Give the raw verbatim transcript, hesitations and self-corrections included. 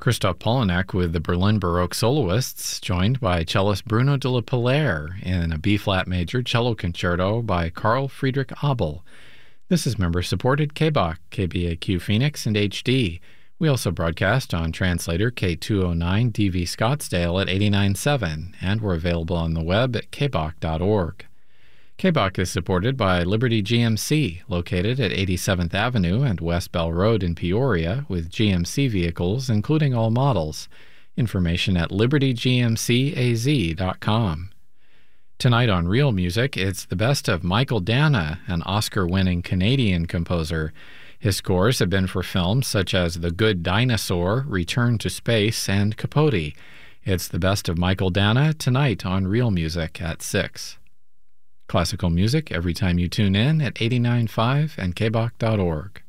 Christoph Polanek with the Berlin Baroque Soloists, joined by cellist Bruno de la Polaire in a B-flat major cello concerto by Carl Friedrich Abel. This is member-supported K B A Q, K B A Q Phoenix, and H D. We also broadcast on translator K two oh nine D V Scottsdale at eighty-nine point seven, and we're available on the web at k b a q dot org. K B A Q is supported by Liberty G M C, located at eighty-seventh Avenue and West Bell Road in Peoria, with G M C vehicles, including all models. Information at liberty g m c a z dot com. Tonight on Real Music, it's the best of Michael Dana, an Oscar-winning Canadian composer. His scores have been for films such as The Good Dinosaur, Return to Space, and Capote. It's the best of Michael Dana tonight on Real Music at six. Classical music every time you tune in at eighty-nine point five and k b a q dot org.